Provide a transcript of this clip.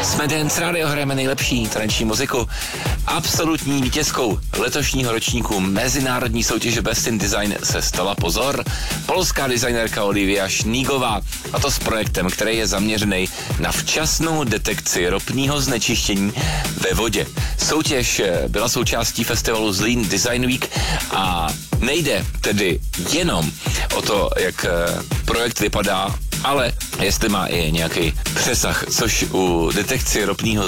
Jsme Dance Radio, hrajeme nejlepší taneční muziku. Absolutní vítězkou letošního ročníku mezinárodní soutěže Best in Design se stala, pozor, polská designérka Olivia Šnígová. A to s projektem, který je zaměřený na včasnou detekci ropného znečištění ve vodě. Soutěž byla součástí festivalu Zlín Design Week a nejde tedy jenom o to, jak projekt vypadá, ale jestli má i nějaký přesah, což u detekci ropného